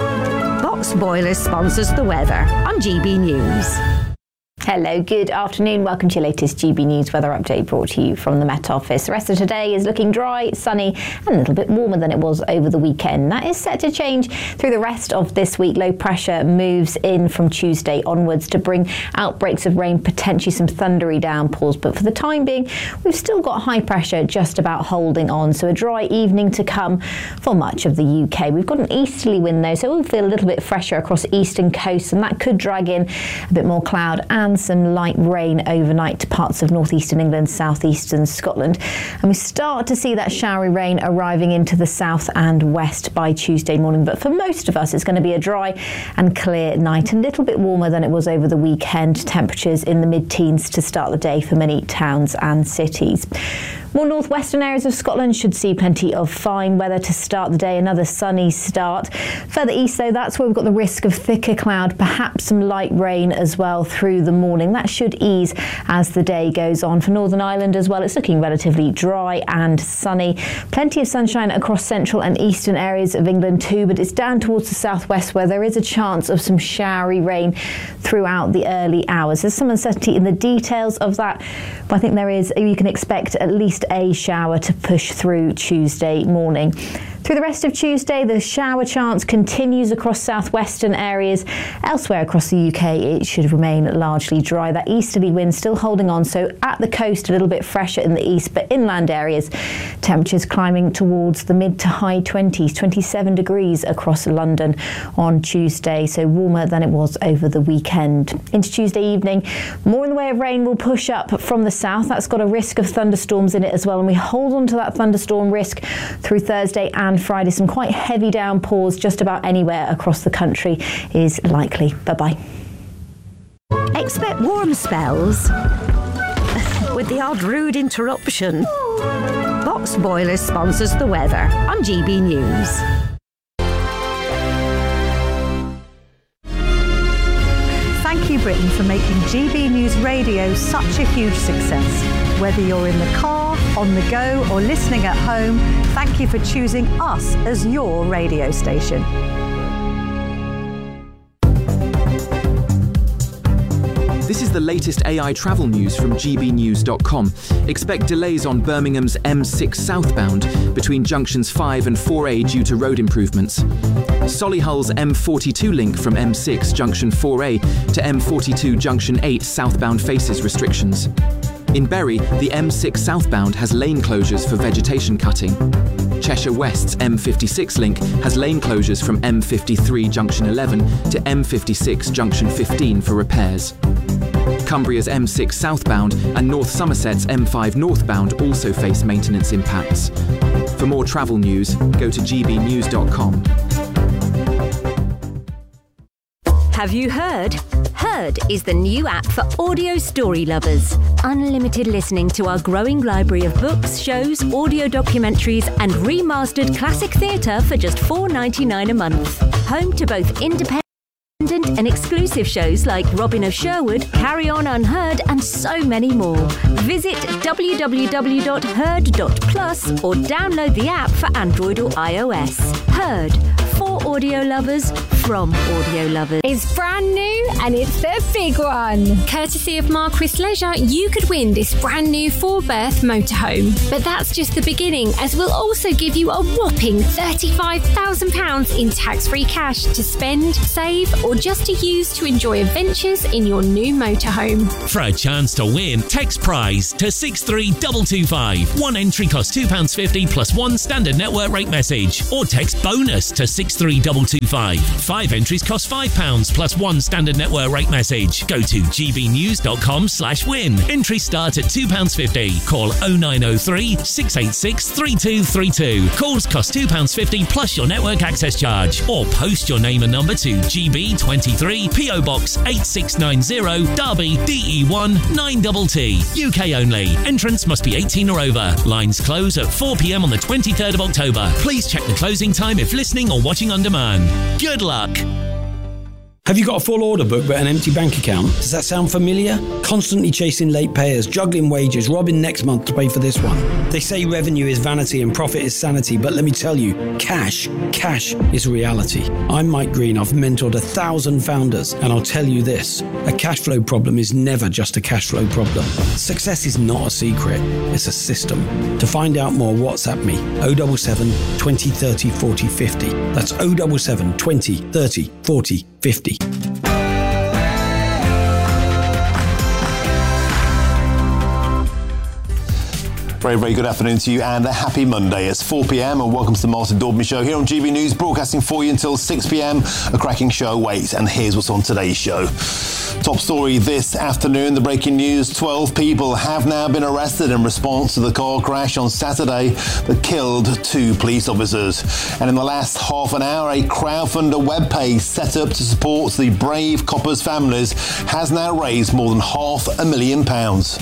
Speaker 25: Box Boilers sponsors the weather on GB News.
Speaker 1: Hello, good afternoon. Welcome to your latest GB News weather update brought to you from the Met Office. The rest of today is looking dry, sunny and a little bit warmer than it was over the weekend. That is set to change through the rest of this week. Low pressure moves in from Tuesday onwards to bring outbreaks of rain, potentially some thundery downpours. But for the time being, we've still got high pressure just about holding on. So a dry evening to come for much of the UK. We've got an easterly wind though, so it will feel a little bit fresher across eastern coasts, and that could drag in a bit more cloud and some light rain overnight to parts of northeastern England, southeastern Scotland. And we start to see that showery rain arriving into the south and west by Tuesday morning. But for most of us, it's going to be a dry and clear night, a little bit warmer than it was over the weekend. Temperatures in the mid-teens to start the day for many towns and cities. More northwestern areas of Scotland should see plenty of fine weather to start the day, another sunny start. Further east though, that's where we've got the risk of thicker cloud, perhaps some light rain as well through the morning. That should ease as the day goes on. For Northern Ireland as well, it's looking relatively dry and sunny. Plenty of sunshine across central and eastern areas of England too, but it's down towards the southwest where there is a chance of some showery rain throughout the early hours. There's some uncertainty in the details of that, but I think you can expect at least a shower to push through Tuesday morning. Through the rest of Tuesday, the shower chance continues across southwestern areas. Elsewhere across the UK, it should remain largely dry. That easterly wind still holding on, so at the coast a little bit fresher in the east, but inland areas, temperatures climbing towards the mid to high 20s, 27 degrees across London on Tuesday, so warmer than it was over the weekend. Into Tuesday evening, more in the way of rain will push up from the south. That's got a risk of thunderstorms in it as well, and we hold on to that thunderstorm risk through Thursday and Friday. Some quite heavy downpours just about anywhere across the country is likely. Bye-bye.
Speaker 25: Expect warm spells with the odd rude interruption. Box Boilers sponsors the weather on GB News.
Speaker 2: Thank you, Britain, for making GB News Radio such a huge success. Whether you're in the car, on the go, or listening at home, thank you for choosing us as your radio station.
Speaker 3: This is the latest AI travel news from gbnews.com. Expect delays on Birmingham's M6 southbound between junctions 5 and 4A due to road improvements. Solihull's M42 link from M6 junction 4A to M42 junction 8 southbound faces restrictions. In Bury, the M6 southbound has lane closures for vegetation cutting. Cheshire West's M56 link has lane closures from M53 junction 11 to M56 junction 15 for repairs. Cumbria's M6 southbound and North Somerset's M5 northbound also face maintenance impacts. For more travel news, go to gbnews.com.
Speaker 25: Have you heard? Heard is the new app for audio story lovers. Unlimited listening to our growing library of books, shows, audio documentaries, and remastered classic theatre for just $4.99 a month. Home to both independent and exclusive shows like Robin of Sherwood, Carry On Unheard, and so many more. Visit www.heard.plus or download the app for Android or iOS. Heard, for audio lovers, from audio lovers.
Speaker 5: It's brand new and it's the big one.
Speaker 6: Courtesy of Marquis Leisure, you could win this brand new 4-berth motorhome. But that's just the beginning, as we'll also give you a whopping £35,000 in tax-free cash to spend, save, or just to use to enjoy adventures in your new motorhome.
Speaker 15: For a chance to win, text prize to 63225. One entry costs £2.50 plus one standard network rate message, or text bonus to 63225. 5 entries cost £5 plus one standard network rate message. Go to gbnews.com/win. Entries start at £2.50. Call 0903 686 3232. Calls cost £2.50 plus your network access charge, or post your name and number to GB23 PO Box 8690 Derby DE1 9TT. UK only. Entrance must be 18 or over. Lines close at 4 p.m. on the 23rd of October. Please check the closing time if listening or watching on demand. Good luck.
Speaker 7: Have you got a full order book but an empty bank account? Does that sound familiar? Constantly chasing late payers, juggling wages, robbing next month to pay for this one. They say revenue is vanity and profit is sanity, but let me tell you, cash is reality. I'm Mike Green. I've mentored 1,000 founders, and I'll tell you this, a cash flow problem is never just a cash flow problem. Success is not a secret, it's a system. To find out more, WhatsApp me, 077 20 30 40 50. That's 077 20 30 40 50.
Speaker 4: Very, very good afternoon to you and a happy Monday. It's 4 p.m. and welcome to the Martin Daubney Show here on GB News, broadcasting for you until 6 p.m. A cracking show awaits, and here's what's on today's show. Top story this afternoon, the breaking news: 12 people have now been arrested in response to the car crash on Saturday that killed 2 police officers. And in the last half an hour, a crowdfunder webpage set up to support the brave coppers' families has now raised more than £500,000.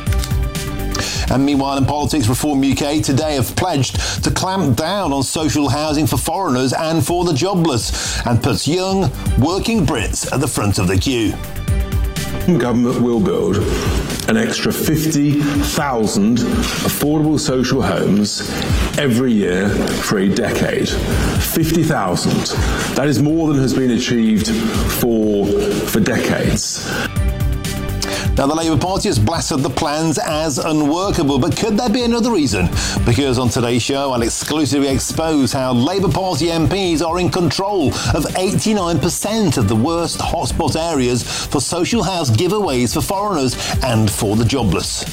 Speaker 4: And meanwhile, in politics, Reform UK today have pledged to clamp down on social housing for foreigners and for the jobless, and puts young, working Brits at the front of the queue.
Speaker 23: Government will build an extra 50,000 affordable social homes every year for a decade. 50,000. That is more than has been achieved for decades.
Speaker 4: Now, the Labour Party has blasted the plans as unworkable, but could there be another reason? Because on today's show, I'll exclusively expose how Labour Party MPs are in control of 89% of the worst hotspot areas for social house giveaways for foreigners and for the jobless.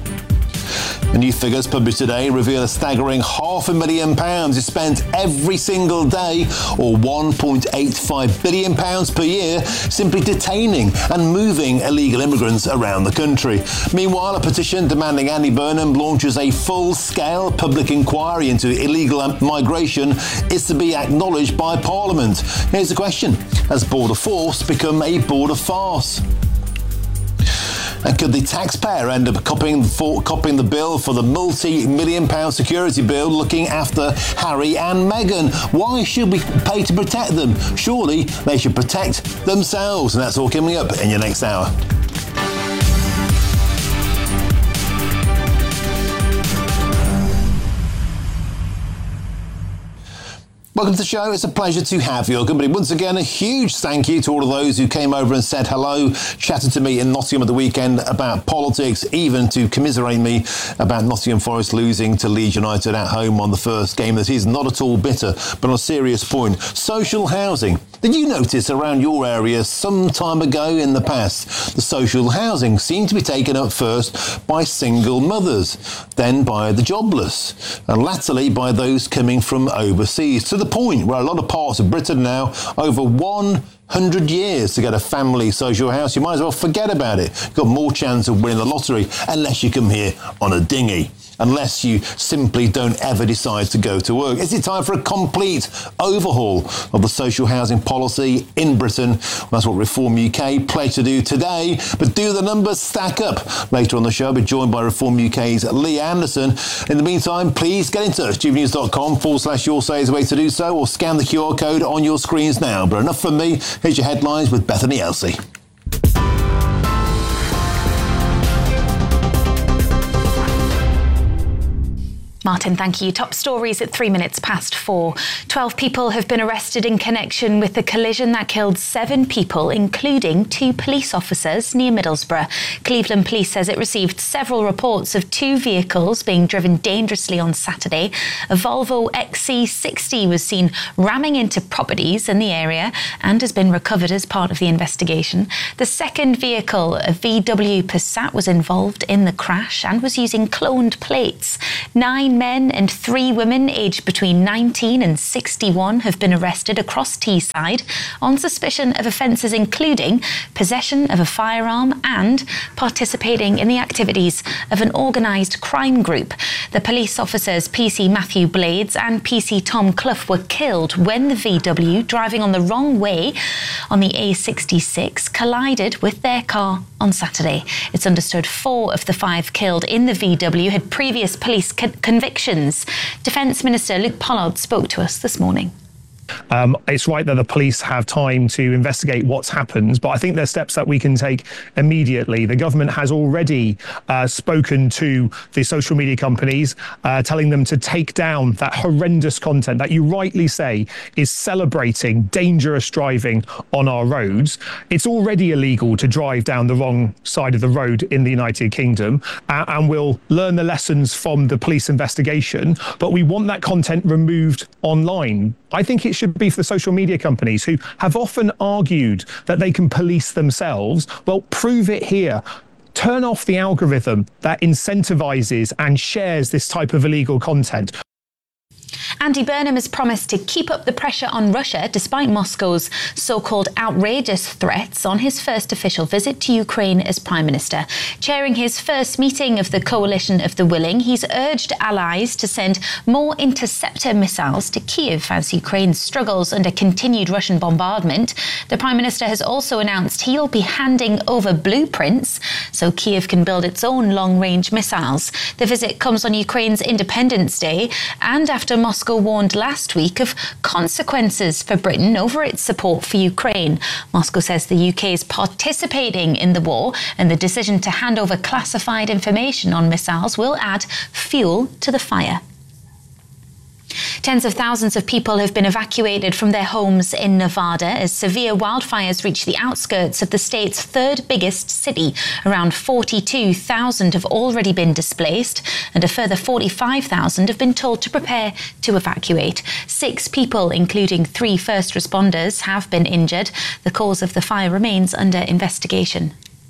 Speaker 4: The new figures published today reveal a staggering £500,000 is spent every single day, or £1.85 billion per year, simply detaining and moving illegal immigrants around the country. Meanwhile, a petition demanding Andy Burnham launches a full-scale public inquiry into illegal migration is to be acknowledged by Parliament. Here's the question: has border force become a border farce? And could the taxpayer end up copying the bill for the multi-million-pound security bill looking after Harry and Meghan? Why should we pay to protect them? Surely they should protect themselves. And that's all coming up in your next hour. Welcome to the show. It's a pleasure to have your company. Once again, a huge thank you to all of those who came over and said hello, chatted to me in Nottingham at the weekend about politics, even to commiserate me about Nottingham Forest losing to Leeds United at home on the first game of the season. Not at all bitter, but on a serious point. Social housing. Did you notice around your area some time ago in the past, the social housing seemed to be taken up first by single mothers, then by the jobless, and latterly by those coming from overseas, to the point where a lot of parts of Britain now, over 100 years to get a family social house, you might as well forget about it. You've got more chance of winning the lottery unless you come here on a dinghy. Unless you simply don't ever decide to go to work. Is it time for a complete overhaul of the social housing policy in Britain? Well, that's what Reform UK pledged to do today. But do the numbers stack up? Later on the show, I'll be joined by Reform UK's Lee Anderson. In the meantime, please get in touch. gbnews.com/your say is the way to do so, or scan the QR code on your screens now. But enough from me. Here's your headlines with Bethany Elsey.
Speaker 8: Martin, thank you. Top stories at 4:03. 12 people have been arrested in connection with the collision that killed 7 people, including 2 police officers near Middlesbrough. Cleveland Police says it received several reports of 2 vehicles being driven dangerously on Saturday. A Volvo XC60 was seen ramming into properties in the area and has been recovered as part of the investigation. The second vehicle, a VW Passat, was involved in the crash and was using cloned plates. 9 men and 3 women aged between 19 and 61 have been arrested across Teesside on suspicion of offences including possession of a firearm and participating in the activities of an organised crime group. The police officers PC Matthew Blades and PC Tom Clough were killed when the VW, driving on the wrong way on the A66, collided with their car on Saturday. It's understood 4 of the 5 killed in the VW had previous police convictions. Defence Minister Luke Pollard spoke to us this morning.
Speaker 9: It's right that the police have time to investigate what's happened, but I think there's steps that we can take immediately. The government has already spoken to the social media companies, telling them to take down that horrendous content that you rightly say is celebrating dangerous driving on our roads. It's already illegal to drive down the wrong side of the road in the United Kingdom, and we'll learn the lessons from the police investigation, but we want that content removed online. I think it should be for the social media companies who have often argued that they can police themselves. Well, prove it here. Turn off the algorithm that incentivizes and shares this type of illegal content.
Speaker 8: Andy Burnham has promised to keep up the pressure on Russia despite Moscow's so-called outrageous threats on his first official visit to Ukraine as Prime Minister. Chairing his first meeting of the Coalition of the Willing, he's urged allies to send more interceptor missiles to Kyiv as Ukraine struggles under continued Russian bombardment. The Prime Minister has also announced he'll be handing over blueprints so Kyiv can build its own long-range missiles. The visit comes on Ukraine's Independence Day and after Moscow warned last week of consequences for Britain over its support for Ukraine. Moscow says the UK is participating in the war and the decision to hand over classified information on missiles will add fuel to the fire. Tens of thousands of people have been evacuated from their homes in Nevada as severe wildfires reach the outskirts of the state's 3rd biggest city. Around 42,000 have already been displaced and a further 45,000 have been told to prepare to evacuate. 6 people, including 3 first responders, have been injured. The cause of the fire remains under investigation.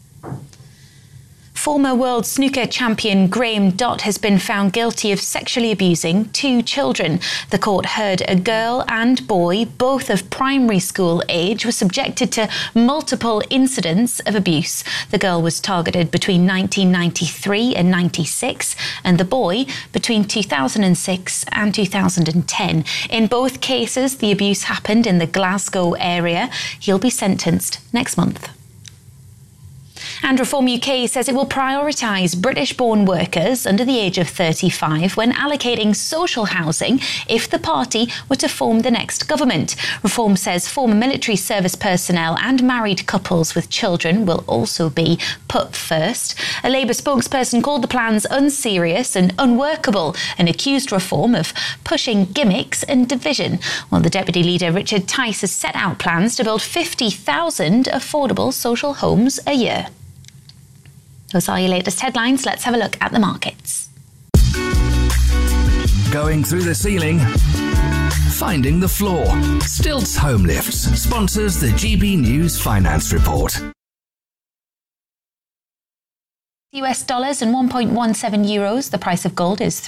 Speaker 8: Former world snooker champion Graham Dott has been found guilty of sexually abusing 2 children. The court heard a girl and boy, both of primary school age, were subjected to multiple incidents of abuse. The girl was targeted between 1993 and 96, and the boy between 2006 and 2010. In both cases, the abuse happened in the Glasgow area. He'll be sentenced next month. And Reform UK says it will prioritise British-born workers under the age of 35 when allocating social housing if the party were to form the next government. Reform says former military service personnel and married couples with children will also be put first. A Labour spokesperson called the plans unserious and unworkable and accused Reform of pushing gimmicks and division. While the Deputy Leader Richard Tice has set out plans to build 50,000 affordable social homes a year. Those are your latest headlines. Let's have a look at the markets.
Speaker 11: Going through the ceiling, finding the floor. Stilts Home Lifts sponsors the GB News Finance Report.
Speaker 8: US dollars and 1.17 euros. The price of gold is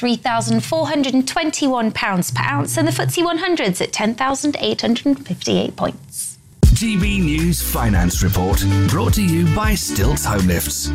Speaker 8: £3,421 per ounce and the FTSE 100's at 10,858 points.
Speaker 11: GB News Finance Report, brought to you by Stilts Home Lifts.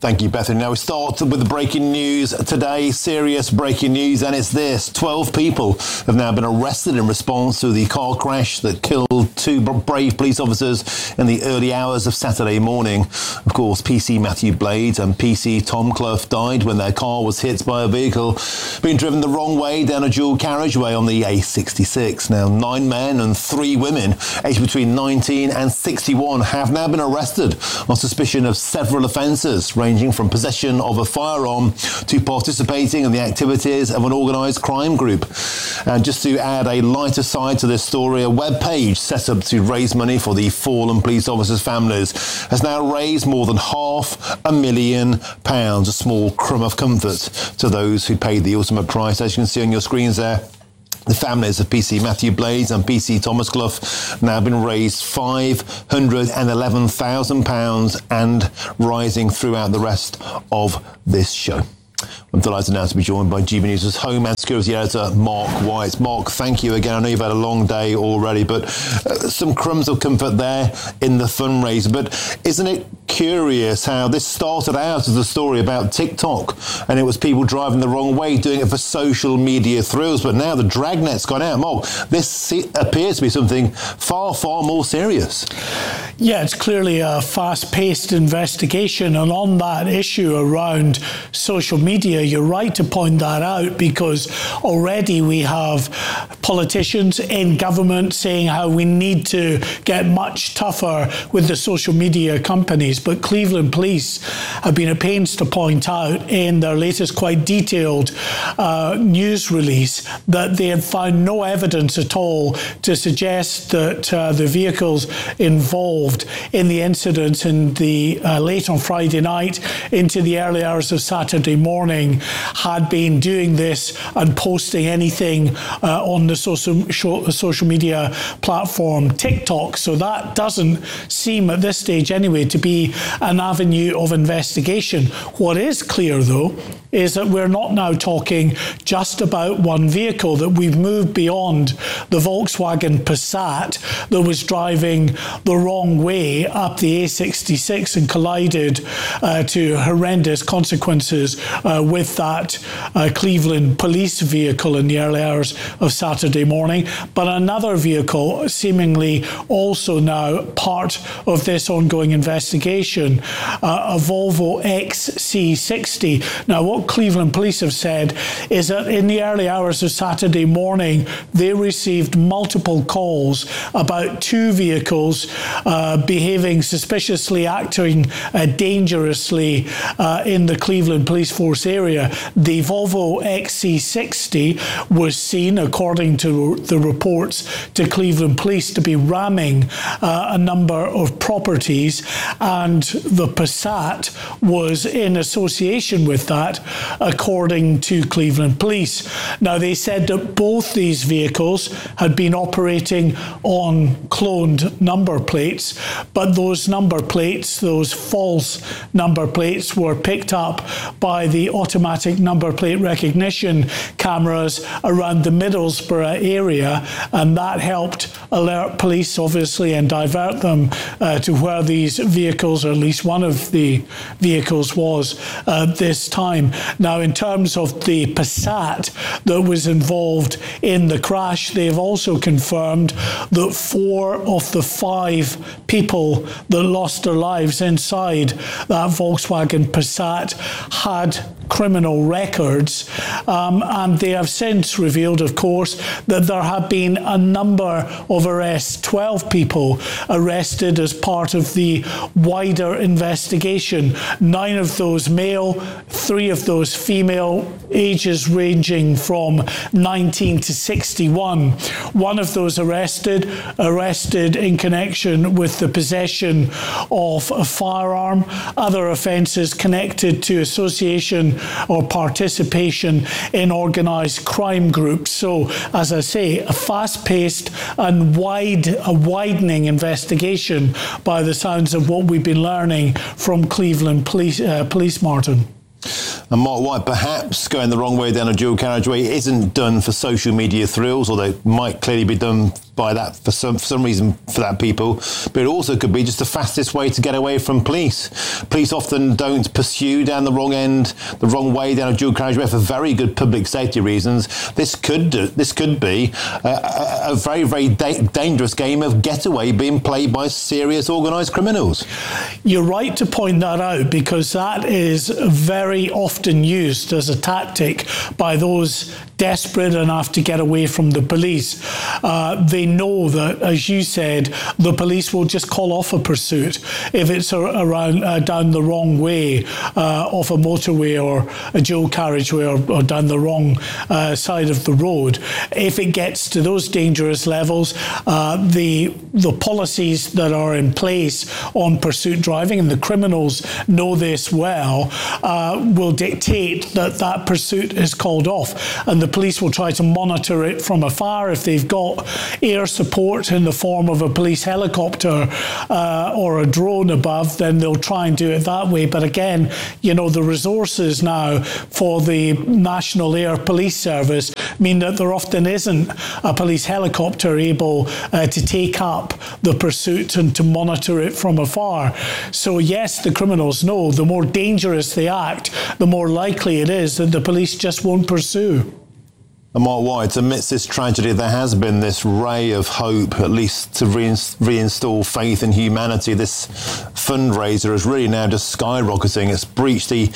Speaker 4: Thank you, Bethany. Now we start with the breaking news today, serious breaking news, and it's this. 12 people have now been arrested in response to the car crash that killed 2 brave police officers in the early hours of Saturday morning. Of course, PC Matthew Blades and PC Tom Clough died when their car was hit by a vehicle being driven the wrong way down a dual carriageway on the A66. Now, 9 men and 3 women, aged between 19 and 61, have now been arrested on suspicion of several offences, ranging from possession of a firearm to participating in the activities of an organised crime group. And just to add a lighter side to this story, a web page set up to raise money for the fallen police officers' families has now raised more than £500,000, a small crumb of comfort to those who paid the ultimate price. As you can see on your screens there, the families of PC Matthew Blades and PC Thomas Clough now been raised £511,000 and rising throughout the rest of this show. I'm delighted now to be joined by GB News' Home and Security Editor, Mark White. Mark, thank you again. I know you've had a long day already, but some crumbs of comfort there in the fundraiser. But isn't it curious how this started out as a story about TikTok, and it was people driving the wrong way, doing it for social media thrills, but now the dragnet's gone out. Mark, this appears to be something far, far more serious.
Speaker 10: Yeah, it's clearly a fast-paced investigation, and on that issue around social media, you're right to point that out, because already we have politicians in government saying how we need to get much tougher with the social media companies. But Cleveland Police have been at pains to point out in their latest quite detailed news release that they have found no evidence at all to suggest that the vehicles involved in the incident in the late on Friday night into the early hours of Saturday morning had been doing this and posting anything on the social media platform TikTok. So that doesn't seem at this stage anyway to be an avenue of investigation. What is clear, though, is that we're not now talking just about one vehicle, that we've moved beyond the Volkswagen Passat that was driving the wrong way up the A66 and collided to horrendous consequences with that Cleveland police vehicle in the early hours of Saturday morning. But another vehicle, seemingly also now part of this ongoing investigation, a Volvo XC60. Now, what Cleveland Police have said is that in the early hours of Saturday morning, they received multiple calls about 2 vehicles behaving suspiciously, acting dangerously in the Cleveland Police Force area. The Volvo XC60 was seen, according to the reports to Cleveland Police, to be ramming a number of properties, and the Passat was in association with that, according to Cleveland Police. Now, they said that both these vehicles had been operating on cloned number plates, but those number plates, those false number plates, were picked up by the automatic number plate recognition cameras around the Middlesbrough area, and that helped alert police, obviously, and divert them to where these vehicles, or at least one of the vehicles, was this time. Now, in terms of the Passat that was involved in the crash, they've also confirmed that 4 of the 5 people that lost their lives inside that Volkswagen Passat had criminal records, and they have since revealed, of course, that there have been a number of arrests, 12 people arrested as part of the wider investigation. 9 of those male, 3 of those female, ages ranging from 19 to 61. One of those arrested in connection with the possession of a firearm. Other offences connected to association or participation in organised crime groups. So, as I say, a fast-paced and widening investigation by the sounds of what we've been learning from Cleveland Police, Martin.
Speaker 4: And Mark White, perhaps going the wrong way down a dual carriageway isn't done for social media thrills, although it might clearly be done by that for some reason for that people, but it also could be just the fastest way to get away from police. Police often don't pursue down the wrong way down a dual carriageway for very good public safety reasons. This could be a very, very dangerous game of getaway being played by serious organised criminals.
Speaker 10: You're right to point that out, because that is very often used as a tactic by those desperate enough to get away from the police. They know that, as you said, the police will just call off a pursuit if it's around down the wrong way of a motorway or a dual carriageway or down the wrong side of the road. If it gets to those dangerous levels, the policies that are in place on pursuit driving, and the criminals know this well, will dictate that pursuit is called off, and the police will try to monitor it from afar. If they've got air support in the form of a police helicopter or a drone above, then they'll try and do it that way. But again, the resources now for the National Air Police Service mean that there often isn't a police helicopter able to take up the pursuit and to monitor it from afar. So yes, the criminals know the more dangerous they act, the more likely it is that the police just won't pursue.
Speaker 4: And Mark White, amidst this tragedy, there has been this ray of hope, at least to reinstall faith in humanity. This fundraiser is really now just skyrocketing. It's breached the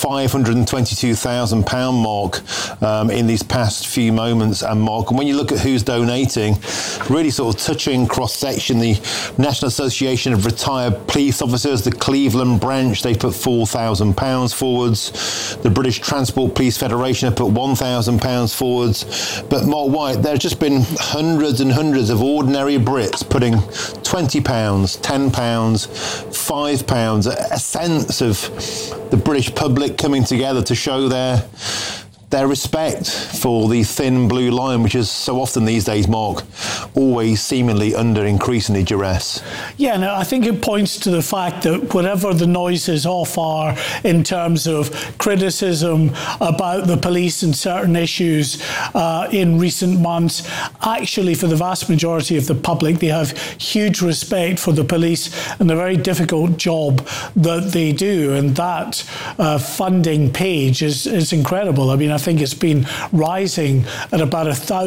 Speaker 4: £522,000 mark in these past few moments. And Mark, and when you look at who's donating, really sort of touching cross-section, the National Association of Retired Police Officers, the Cleveland branch, they put £4,000 forwards. The British Transport Police Federation have put £1,000 forwards. But Mark White, there have just been hundreds and hundreds of ordinary Brits putting £20, £10, £5, a sense of the British public coming together to show their respect for the thin blue line, which is so often these days, Mark, always seemingly under increasingly duress.
Speaker 10: Yeah, no, I think it points to the fact that whatever the noises off are in terms of criticism about the police and certain issues in recent months, actually for the vast majority of the public, they have huge respect for the police and the very difficult job that they do. And that funding page is incredible. I mean, I think it's been rising at about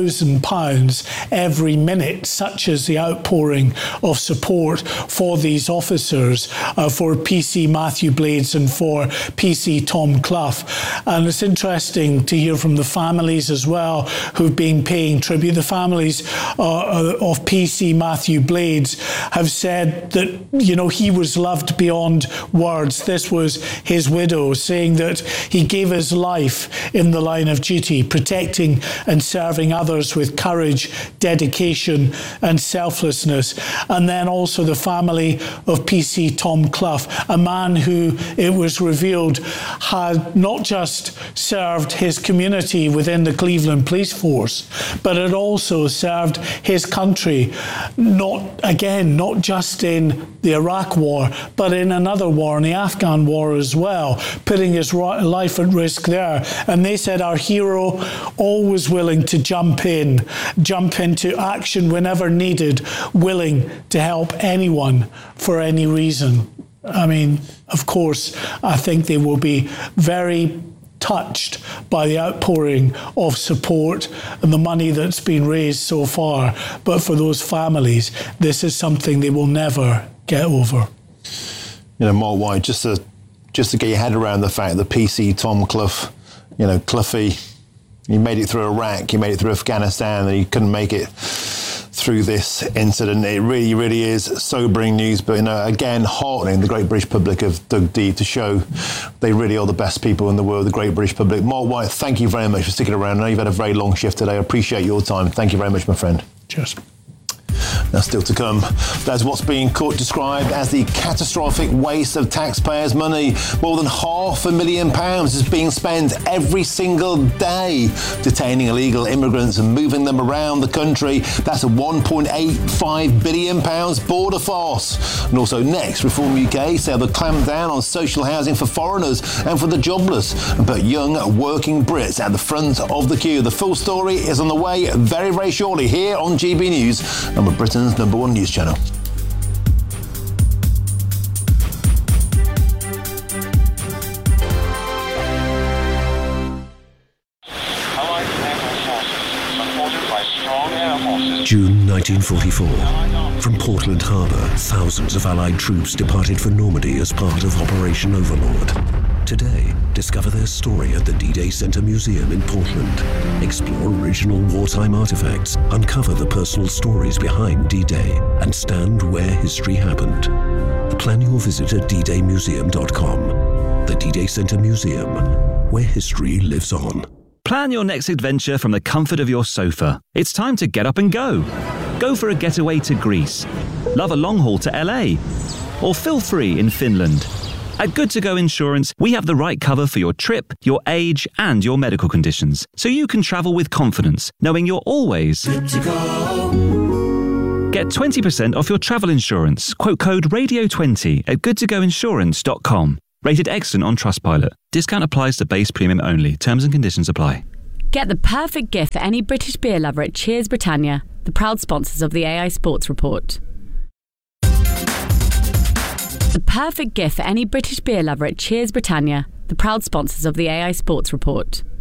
Speaker 10: £1,000 every minute, such as the outpouring of support for these officers, for PC Matthew Blades and for PC Tom Clough. And it's interesting to hear from the families as well who've been paying tribute. The families of PC Matthew Blades have said that, he was loved beyond words. This was his widow saying that he gave his life in the line of duty, protecting and serving others with courage, dedication and selflessness. And then also the family of PC Tom Clough, a man who, it was revealed, had not just served his community within the Cleveland Police Force, but had also served his country, not just in the Iraq War, but in another war, in the Afghan War as well, putting his life at risk there. And they said our hero, always willing to jump into action whenever needed, willing to help anyone for any reason. I mean, of course, I think they will be very touched by the outpouring of support and the money that's been raised so far. But for those families, this is something they will never get over.
Speaker 4: Mark White, just to get your head around the fact that PC Tom Clough, Cloughie, he made it through Iraq, he made it through Afghanistan, and he couldn't make it through this incident. It really, really is sobering news, but again, heartening the great British public of Doug Dee to show they really are the best people in the world, the great British public. Mark White, thank you very much for sticking around. I know you've had a very long shift today. I appreciate your time. Thank you very much, my friend.
Speaker 10: Cheers.
Speaker 4: That's still to come. That's what's being described as the catastrophic waste of taxpayers' money. More than £500,000 is being spent every single day detaining illegal immigrants and moving them around the country. That's a £1.85 billion border force. And also next, Reform UK say they'll clamp down on social housing for foreigners and for the jobless and put young working Brits at the front of the queue. The full story is on the way very, very shortly here on GB News and with Britain's #1 news channel.
Speaker 12: June 1944. From Portland Harbour, thousands of Allied troops departed for Normandy as part of Operation Overlord. Today, discover their story at the D-Day Centre Museum in Portland. Explore original wartime artefacts, uncover the personal stories behind D-Day, and stand where history happened. Plan your visit at ddaymuseum.com. The D-Day Centre Museum, where history lives on.
Speaker 13: Plan your next adventure from the comfort of your sofa. It's time to get up and go. Go for a getaway to Greece. Love a long haul to LA. Or feel free in Finland. At Good To Go Insurance, we have the right cover for your trip, your age, and your medical conditions, so you can travel with confidence, knowing you're always good to go. Get 20% off your travel insurance. Quote code RADIO20 at goodtogoinsurance.com. Rated excellent on Trustpilot. Discount applies to base premium only. Terms and conditions apply.
Speaker 14: Get the perfect gift for any British beer lover at Cheers Britannia, the proud sponsors of the AI Sports Report. The perfect gift for any British beer lover at Cheers Britannia, the proud sponsors of the AI Sports Report.